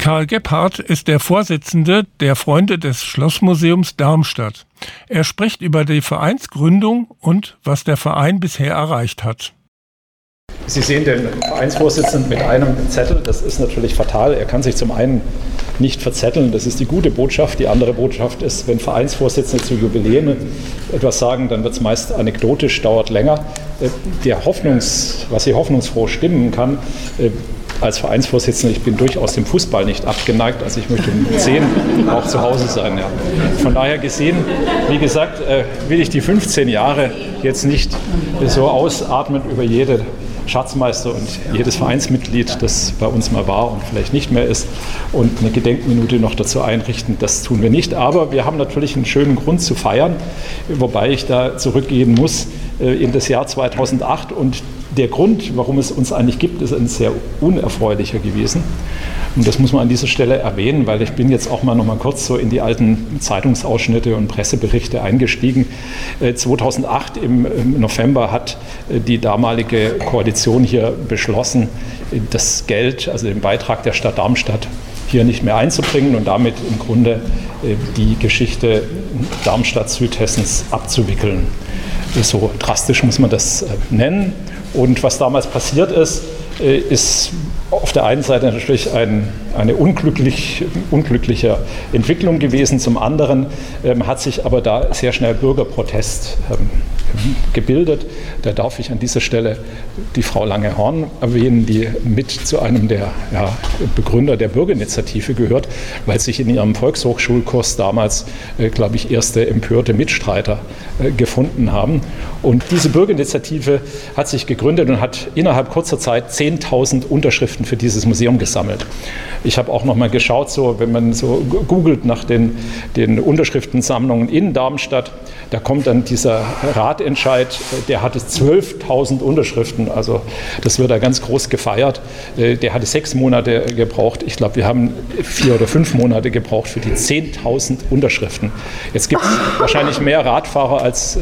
Karl Gebhardt ist der Vorsitzende der Freunde des Schlossmuseums Darmstadt. Er spricht über die Vereinsgründung und was der Verein bisher erreicht hat. Sie sehen den Vereinsvorsitzenden mit einem Zettel. Das ist natürlich fatal. Er kann sich zum einen nicht verzetteln. Das ist die gute Botschaft. Die andere Botschaft ist, wenn Vereinsvorsitzende zu Jubiläen etwas sagen, dann wird es meist anekdotisch, dauert länger. Was Sie hoffnungsfroh stimmen kann, als Vereinsvorsitzender, ich bin durchaus dem Fußball nicht abgeneigt, also ich möchte um 10 auch zu Hause sein. Ja. Von daher gesehen, wie gesagt, will ich die 15 Jahre jetzt nicht so ausatmen über jede Schatzmeister und jedes Vereinsmitglied, das bei uns mal war und vielleicht nicht mehr ist, und eine Gedenkminute noch dazu einrichten. Das tun wir nicht. Aber wir haben natürlich einen schönen Grund zu feiern, wobei ich da zurückgehen muss in das Jahr 2008. Und der Grund, warum es uns eigentlich gibt, ist ein sehr unerfreulicher gewesen. Und das muss man an dieser Stelle erwähnen, weil ich bin jetzt auch noch mal kurz so in die alten Zeitungsausschnitte und Presseberichte eingestiegen. 2008 im November hat die damalige Koalition hier beschlossen, das Geld, also den Beitrag der Stadt Darmstadt, hier nicht mehr einzubringen und damit im Grunde die Geschichte Darmstadt-Südhessens abzuwickeln. So drastisch muss man das nennen. Und was damals passiert ist, ist auf der einen Seite natürlich eine unglückliche Entwicklung gewesen. Zum anderen hat sich aber da sehr schnell Bürgerprotest gebildet. Da darf ich an dieser Stelle die Frau Lange-Horn erwähnen, die mit zu einem der Begründer der Bürgerinitiative gehört, weil sich in ihrem Volkshochschulkurs damals, glaube ich, erste empörte Mitstreiter gefunden haben. Und diese Bürgerinitiative hat sich gegründet und hat innerhalb kurzer Zeit 10.000 Unterschriften für dieses Museum gesammelt. Ich habe auch noch mal geschaut, so, wenn man so googelt nach den Unterschriftensammlungen in Darmstadt, da kommt dann dieser Ratentscheid, der hatte 12.000 Unterschriften, also das wird da ganz groß gefeiert. Der hatte 6 Monate gebraucht. Ich glaube, wir haben 4 oder 5 Monate gebraucht für die 10.000 Unterschriften. Jetzt gibt es wahrscheinlich mehr Radfahrer als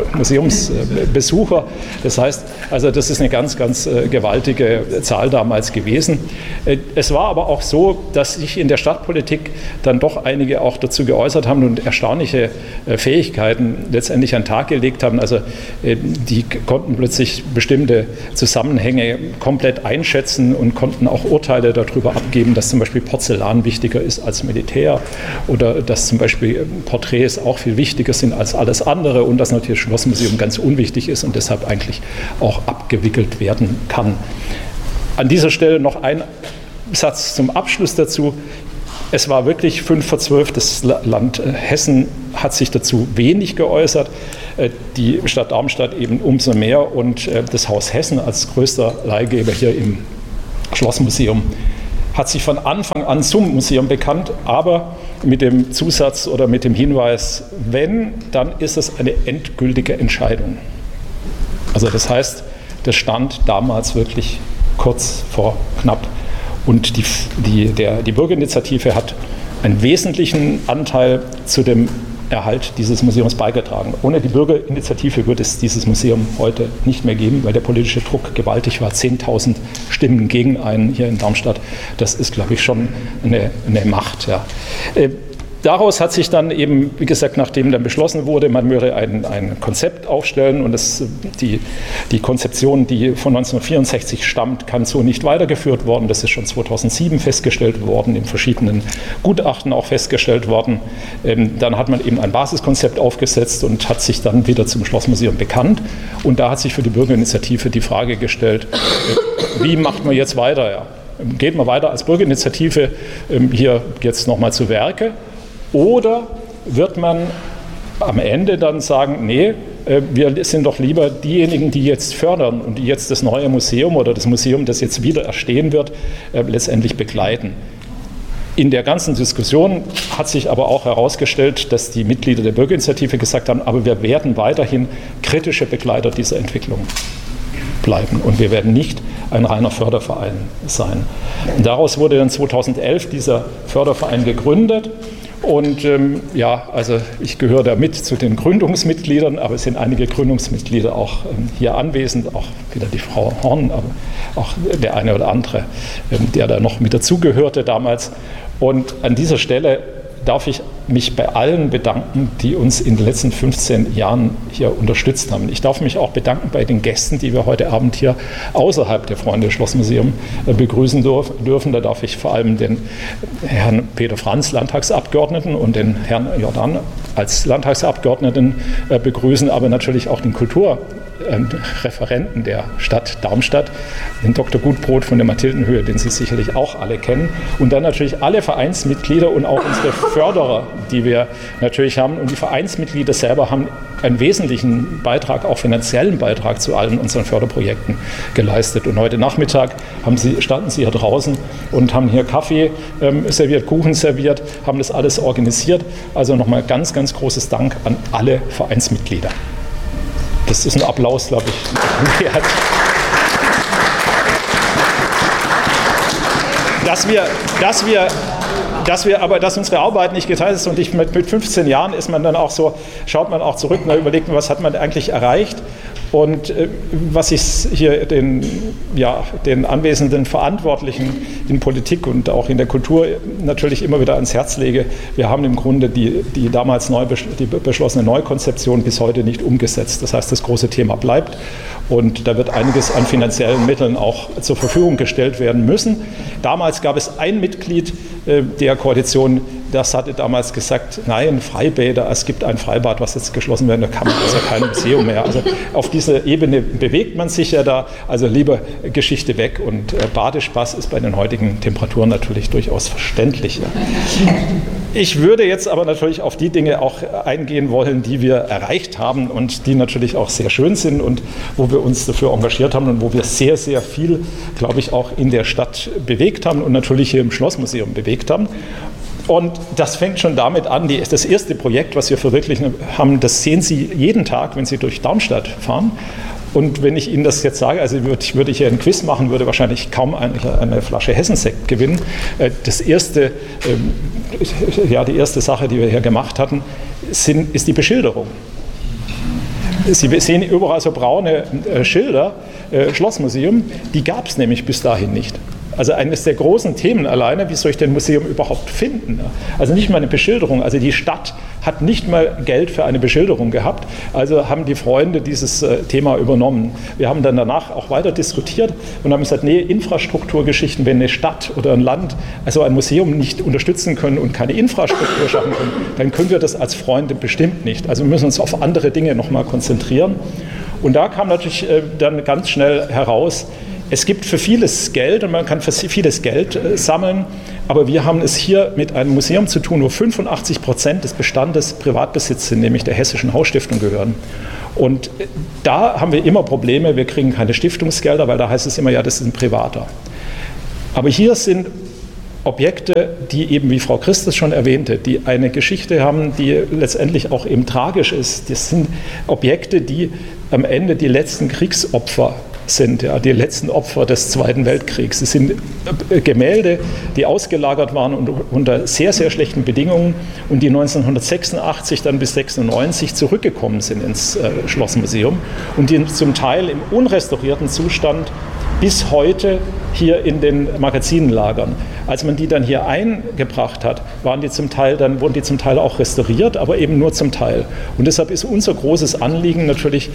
Museumsbesucher. Das heißt, also das ist eine ganz, ganz gewaltige Zahl damals gewesen. Es war aber auch so, dass sich in der Stadtpolitik dann doch einige auch dazu geäußert haben und erstaunliche Fähigkeiten letztendlich an den Tag gelegt haben. Also die konnten plötzlich bestimmte Zusammenhänge komplett einschätzen und konnten auch Urteile darüber abgeben, dass zum Beispiel Porzellan wichtiger ist als Militär oder dass zum Beispiel Porträts auch viel wichtiger sind als alles andere und dass natürlich das Schlossmuseum ganz unwichtig ist und deshalb eigentlich auch abgewickelt werden kann. An dieser Stelle noch ein Satz zum Abschluss dazu. Es war wirklich 11:55. Das Land Hessen hat sich dazu wenig geäußert, die Stadt Darmstadt eben umso mehr und das Haus Hessen als größter Leihgeber hier im Schlossmuseum hat sich von Anfang an zum Museum bekannt, aber mit dem Zusatz oder mit dem Hinweis, wenn, dann ist es eine endgültige Entscheidung. Also das heißt, das stand damals wirklich kurz vor knapp. Und die Bürgerinitiative hat einen wesentlichen Anteil zu dem Erhalt dieses Museums beigetragen. Ohne die Bürgerinitiative würde es dieses Museum heute nicht mehr geben, weil der politische Druck gewaltig war. 10.000 Stimmen gegen einen hier in Darmstadt. Das ist, glaube ich, schon eine Macht. Ja. Daraus hat sich dann eben, wie gesagt, nachdem dann beschlossen wurde, man würde ein Konzept aufstellen und die Konzeption, die von 1964 stammt, kann so nicht weitergeführt worden. Das ist schon 2007 festgestellt worden, in verschiedenen Gutachten auch festgestellt worden. Dann hat man eben ein Basiskonzept aufgesetzt und hat sich dann wieder zum Schlossmuseum bekannt. Und da hat sich für die Bürgerinitiative die Frage gestellt, wie macht man jetzt weiter? Ja? Geht man weiter als Bürgerinitiative hier jetzt nochmal zu Werke? Oder wird man am Ende dann sagen, nee, wir sind doch lieber diejenigen, die jetzt fördern und die jetzt das neue Museum oder das Museum, das jetzt wieder erstehen wird, letztendlich begleiten. In der ganzen Diskussion hat sich aber auch herausgestellt, dass die Mitglieder der Bürgerinitiative gesagt haben, aber wir werden weiterhin kritische Begleiter dieser Entwicklung bleiben und wir werden nicht ein reiner Förderverein sein. Und daraus wurde dann 2011 dieser Förderverein gegründet. Und also ich gehöre da mit zu den Gründungsmitgliedern, aber es sind einige Gründungsmitglieder auch hier anwesend, auch wieder die Frau Horn, aber auch der eine oder andere, der da noch mit dazugehörte damals. Und an dieser Stelle darf ich mich bei allen bedanken, die uns in den letzten 15 Jahren hier unterstützt haben. Ich darf mich auch bedanken bei den Gästen, die wir heute Abend hier außerhalb der Freunde Schlossmuseum begrüßen dürfen. Da darf ich vor allem den Herrn Peter Franz, Landtagsabgeordneten, und den Herrn Jordan als Landtagsabgeordneten begrüßen, aber natürlich auch den Kulturreferenten der Stadt Darmstadt, den Dr. Gutbrot von der Mathildenhöhe, den Sie sicherlich auch alle kennen, und dann natürlich alle Vereinsmitglieder und auch unsere Förderer, die wir natürlich haben. Und die Vereinsmitglieder selber haben einen wesentlichen Beitrag, auch finanziellen Beitrag zu allen unseren Förderprojekten geleistet. Und heute Nachmittag standen sie hier draußen und haben hier Kaffee serviert, Kuchen serviert, haben das alles organisiert. Also nochmal ganz, ganz großes Dank an alle Vereinsmitglieder. Das ist ein Applaus, glaube ich, wert. Dass unsere Arbeit nicht geteilt ist, und mit 15 Jahren ist man dann auch so, schaut man auch zurück und überlegt, was hat man eigentlich erreicht. Und was ich hier den anwesenden Verantwortlichen in Politik und auch in der Kultur natürlich immer wieder ans Herz lege: Wir haben im Grunde die damals die beschlossene Neukonzeption bis heute nicht umgesetzt. Das heißt, das große Thema bleibt, und da wird einiges an finanziellen Mitteln auch zur Verfügung gestellt werden müssen. Damals gab es ein Mitglied der Koalition, das hatte damals gesagt, nein, Freibäder, es gibt ein Freibad, was jetzt geschlossen werden, da kann man also kein Museum mehr. Also auf dieser Ebene bewegt man sich ja da, also lieber Geschichte weg, und Badespaß ist bei den heutigen Temperaturen natürlich durchaus verständlich. Ja. Ich würde jetzt aber natürlich auf die Dinge auch eingehen wollen, die wir erreicht haben und die natürlich auch sehr schön sind und wo wir uns dafür engagiert haben und wo wir sehr, sehr viel, glaube ich, auch in der Stadt bewegt haben und natürlich hier im Schlossmuseum bewegt haben. Und das fängt schon damit an, das erste Projekt, was wir verwirklichen haben, das sehen Sie jeden Tag, wenn Sie durch Darmstadt fahren. Und wenn ich Ihnen das jetzt sage, also würde ich hier einen Quiz machen, würde wahrscheinlich kaum eine Flasche Hessensekt gewinnen. Die erste Sache, die wir hier gemacht hatten, ist die Beschilderung. Sie sehen überall so braune Schilder, Schlossmuseum, die gab es nämlich bis dahin nicht. Also eines der großen Themen alleine, wie soll ich denn ein Museum überhaupt finden? Also nicht mal eine Beschilderung, also die Stadt hat nicht mal Geld für eine Beschilderung gehabt, also haben die Freunde dieses Thema übernommen. Wir haben dann danach auch weiter diskutiert und haben gesagt, nee, Infrastrukturgeschichten, wenn eine Stadt oder ein Land also ein Museum nicht unterstützen können und keine Infrastruktur schaffen können, dann können wir das als Freunde bestimmt nicht. Also wir müssen uns auf andere Dinge nochmal konzentrieren. Und da kam natürlich dann ganz schnell heraus, es gibt für vieles Geld und man kann für vieles Geld sammeln, aber wir haben es hier mit einem Museum zu tun, wo 85% des Bestandes Privatbesitz sind, nämlich der Hessischen Hausstiftung gehören. Und da haben wir immer Probleme, wir kriegen keine Stiftungsgelder, weil da heißt es immer, ja, das ist ein Privater. Aber hier sind Objekte, die eben, wie Frau Christus schon erwähnte, die eine Geschichte haben, die letztendlich auch eben tragisch ist. Das sind Objekte, die am Ende die letzten Kriegsopfer sind, ja, die letzten Opfer des Zweiten Weltkriegs. Es sind Gemälde, die ausgelagert waren unter sehr, sehr schlechten Bedingungen und die 1986 dann bis 1996 zurückgekommen sind ins Schlossmuseum und die zum Teil im unrestaurierten Zustand bis heute hier in den Magazinen lagern. Als man die dann hier eingebracht hat, wurden die zum Teil auch restauriert, aber eben nur zum Teil. Und deshalb ist unser großes Anliegen natürlich,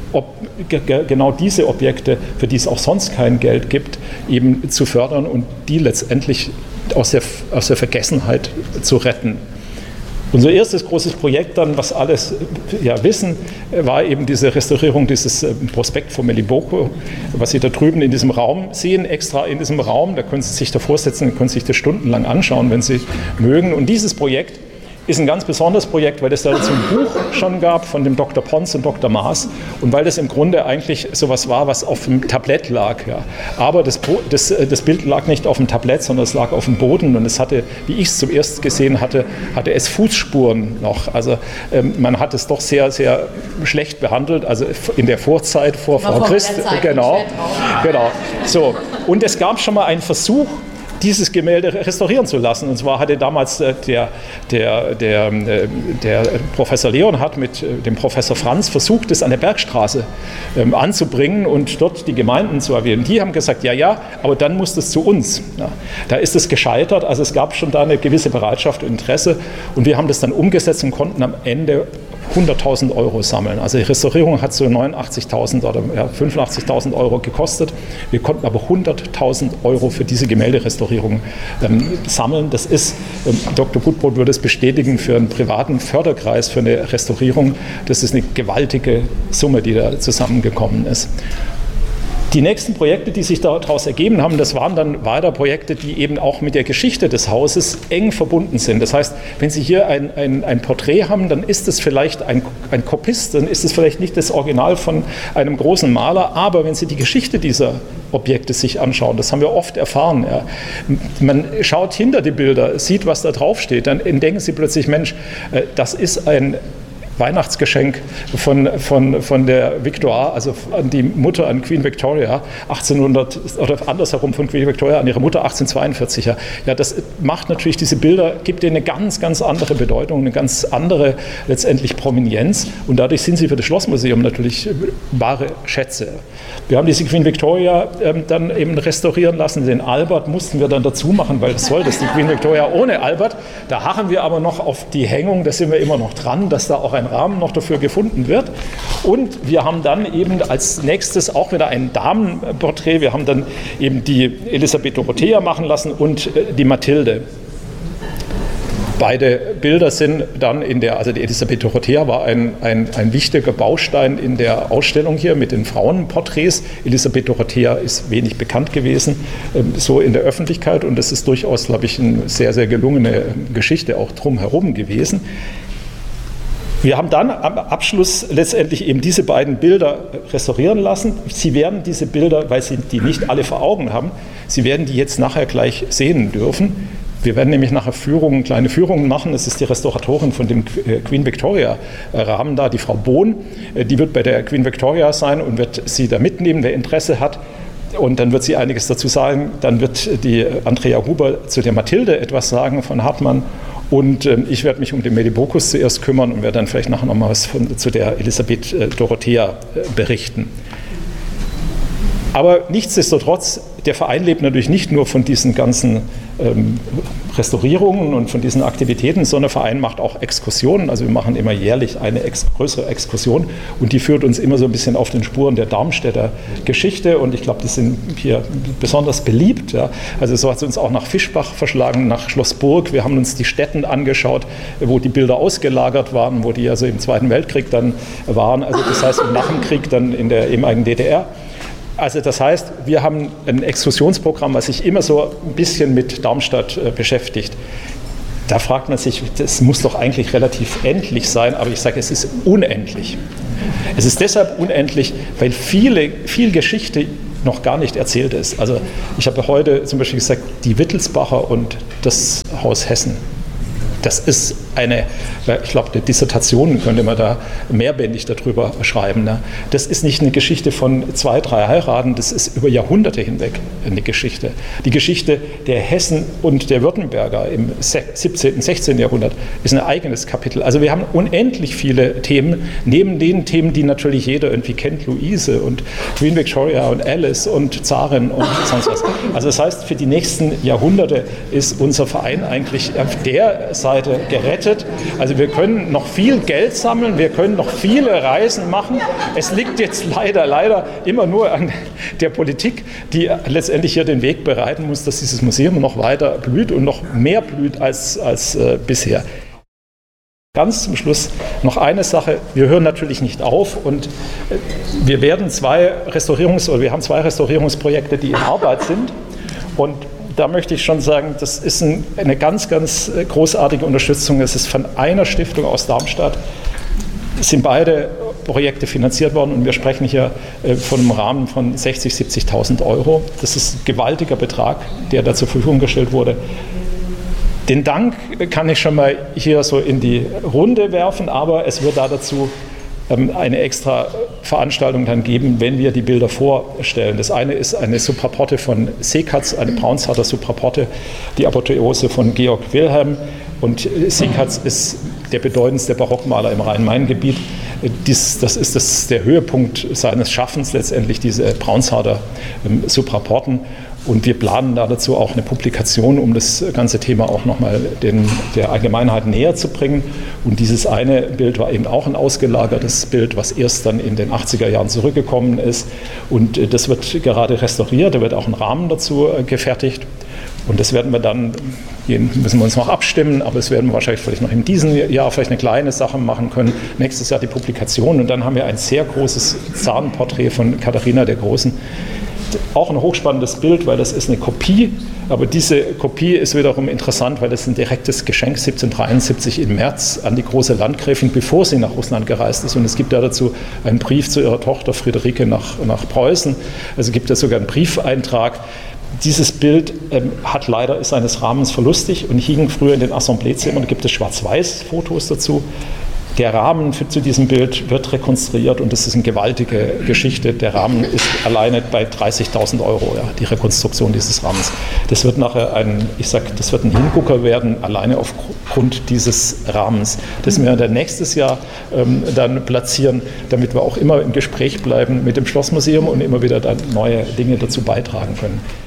genau diese Objekte, für die es auch sonst kein Geld gibt, eben zu fördern und die letztendlich aus der Vergessenheit zu retten. Unser erstes großes Projekt dann, was alles wissen, war eben diese Restaurierung dieses Prospekt von Meliboko, was Sie da drüben in diesem Raum sehen, extra in diesem Raum. Da können Sie sich davor setzen, können sich das stundenlang anschauen, wenn Sie mögen. Und dieses Projekt ist ein ganz besonderes Projekt, weil es da so ein Buch schon gab von dem Dr. Pons und Dr. Maas und weil das im Grunde eigentlich sowas war, was auf dem Tablett lag. Ja. Aber das Bild lag nicht auf dem Tablett, sondern es lag auf dem Boden und es hatte, wie ich es zum ersten gesehen hatte, es Fußspuren noch. Also man hat es doch sehr, sehr schlecht behandelt, also in der Vorzeit vor Frau Christ. Genau. So. Und es gab schon mal einen Versuch, dieses Gemälde restaurieren zu lassen. Und zwar hatte damals der Professor Leonhardt mit dem Professor Franz versucht, es an der Bergstraße anzubringen und dort die Gemeinden zu erwähnen. Die haben gesagt, ja, aber dann muss das zu uns. Ja, da ist es gescheitert, also es gab schon da eine gewisse Bereitschaft und Interesse und wir haben das dann umgesetzt und konnten am Ende 100.000 € sammeln. Also die Restaurierung hat so 89.000 oder 85.000 € gekostet. Wir konnten aber 100.000 € für diese Gemälderestaurierung sammeln. Das ist, Dr. Gutbrod würde es bestätigen, für einen privaten Förderkreis, für eine Restaurierung, das ist eine gewaltige Summe, die da zusammengekommen ist. Die nächsten Projekte, die sich daraus ergeben haben, das waren dann weiter Projekte, die eben auch mit der Geschichte des Hauses eng verbunden sind. Das heißt, wenn Sie hier ein Porträt haben, dann ist es vielleicht ein Kopist, dann ist es vielleicht nicht das Original von einem großen Maler, aber wenn Sie die Geschichte dieser Objekte sich anschauen, das haben wir oft erfahren. Ja. Man schaut hinter die Bilder, sieht, was da draufsteht, dann entdecken Sie plötzlich, Mensch, das ist ein Weihnachtsgeschenk von der Victoire, also an die Mutter, an Queen Victoria 1800 oder andersherum von Queen Victoria an ihre Mutter 1842. Ja, das macht natürlich diese Bilder, gibt denen eine ganz, ganz andere Bedeutung, eine ganz andere letztendlich Prominenz und dadurch sind sie für das Schlossmuseum natürlich wahre Schätze. Wir haben diese Queen Victoria dann eben restaurieren lassen, den Albert mussten wir dann dazu machen, weil was soll das, die Queen Victoria ohne Albert, da harren wir aber noch auf die Hängung, da sind wir immer noch dran, dass da auch ein Rahmen noch dafür gefunden wird. Und wir haben dann eben als nächstes auch wieder ein Damenporträt. Wir haben dann eben die Elisabeth Dorothea machen lassen und die Mathilde. Beide Bilder sind dann also die Elisabeth Dorothea war ein wichtiger Baustein in der Ausstellung hier mit den Frauenporträts. Elisabeth Dorothea ist wenig bekannt gewesen, so in der Öffentlichkeit und das ist durchaus, glaube ich, eine sehr, sehr gelungene Geschichte auch drumherum gewesen. Wir haben dann am Abschluss letztendlich eben diese beiden Bilder restaurieren lassen. Sie werden diese Bilder, weil Sie die nicht alle vor Augen haben, Sie werden die jetzt nachher gleich sehen dürfen. Wir werden nämlich nachher kleine Führungen machen. Das ist die Restauratorin von dem Queen Victoria Rahmen da, die Frau Bohn. Die wird bei der Queen Victoria sein und wird Sie da mitnehmen, wer Interesse hat. Und dann wird sie einiges dazu sagen. Dann wird die Andrea Huber zu der Mathilde etwas sagen von Hartmann. Und ich werde mich um den Medibocus zuerst kümmern und werde dann vielleicht nachher noch mal was zu der Elisabeth Dorothea berichten. Aber nichtsdestotrotz, der Verein lebt natürlich nicht nur von diesen ganzen Restaurierungen und von diesen Aktivitäten, sondern der Verein macht auch Exkursionen. Also wir machen immer jährlich eine größere Exkursion und die führt uns immer so ein bisschen auf den Spuren der Darmstädter Geschichte und ich glaube, die sind hier besonders beliebt. Ja. Also so hat es uns auch nach Fischbach verschlagen, nach Schlossburg. Wir haben uns die Stätten angeschaut, wo die Bilder ausgelagert waren, wo die also im Zweiten Weltkrieg dann waren. Also das heißt nach dem Krieg dann in der ehemaligen DDR. Also das heißt, wir haben ein Exkursionsprogramm, was sich immer so ein bisschen mit Darmstadt beschäftigt. Da fragt man sich, das muss doch eigentlich relativ endlich sein, aber ich sage, es ist unendlich. Es ist deshalb unendlich, weil viel Geschichte noch gar nicht erzählt ist. Also ich habe heute zum Beispiel gesagt, die Wittelsbacher und das Haus Hessen. Das ist ich glaube, eine Dissertation könnte man da mehrbändig darüber schreiben. Ne? Das ist nicht eine Geschichte von 2, 3 Heiraten, das ist über Jahrhunderte hinweg eine Geschichte. Die Geschichte der Hessen und der Württemberger im 17., 16. Jahrhundert ist ein eigenes Kapitel. Also wir haben unendlich viele Themen, neben den Themen, die natürlich jeder irgendwie kennt, Luise und Queen Victoria und Alice und Zarin und sonst was. Also das heißt, für die nächsten Jahrhunderte ist unser Verein eigentlich auf der Seite gerettet. Also wir können noch viel Geld sammeln, wir können noch viele Reisen machen. Es liegt jetzt leider immer nur an der Politik, die letztendlich hier den Weg bereiten muss, dass dieses Museum noch weiter blüht und noch mehr blüht als bisher. Ganz zum Schluss noch eine Sache, wir hören natürlich nicht auf und wir haben 2 Restaurierungsprojekte, die in Arbeit sind und da möchte ich schon sagen, das ist eine ganz, ganz großartige Unterstützung. Es ist von einer Stiftung aus Darmstadt, sind beide Projekte finanziert worden und wir sprechen hier von einem Rahmen von 60.000, 70.000 €. Das ist ein gewaltiger Betrag, der da zur Verfügung gestellt wurde. Den Dank kann ich schon mal hier so in die Runde werfen, aber es wird da dazu eine extra Veranstaltung dann geben, wenn wir die Bilder vorstellen. Das eine ist eine Supraporte von Seekatz, eine Braunsharder Supraporte, die Apotheose von Georg Wilhelm. Und Seekatz ist der bedeutendste Barockmaler im Rhein-Main-Gebiet. Das ist der Höhepunkt seines Schaffens, letztendlich diese Braunsharder Supraporten. Und wir planen dazu auch eine Publikation, um das ganze Thema auch nochmal der Allgemeinheit näher zu bringen. Und dieses eine Bild war eben auch ein ausgelagertes Bild, was erst dann in den 80er Jahren zurückgekommen ist. Und das wird gerade restauriert, da wird auch ein Rahmen dazu gefertigt. Und das werden wir dann, müssen wir uns noch abstimmen, aber das werden wir wahrscheinlich vielleicht noch in diesem Jahr vielleicht eine kleine Sache machen können. Nächstes Jahr die Publikation und dann haben wir ein sehr großes Zahnporträt von Katharina der Großen. Auch ein hochspannendes Bild, weil das ist eine Kopie, aber diese Kopie ist wiederum interessant, weil das ein direktes Geschenk 1773 im März an die große Landgräfin, bevor sie nach Russland gereist ist. Und es gibt da dazu einen Brief zu ihrer Tochter Friederike nach Preußen. Also gibt es sogar einen Briefeintrag. Dieses Bild ist eines Rahmens verlustig und hing früher in den Assembleezimmern. Da gibt es Schwarz-Weiß-Fotos dazu. Der Rahmen zu diesem Bild wird rekonstruiert und das ist eine gewaltige Geschichte. Der Rahmen ist alleine bei 30.000 €, ja, die Rekonstruktion dieses Rahmens. Das wird nachher ein Hingucker werden, alleine aufgrund dieses Rahmens. Das werden wir dann nächstes Jahr dann platzieren, damit wir auch immer im Gespräch bleiben mit dem Schlossmuseum und immer wieder dann neue Dinge dazu beitragen können.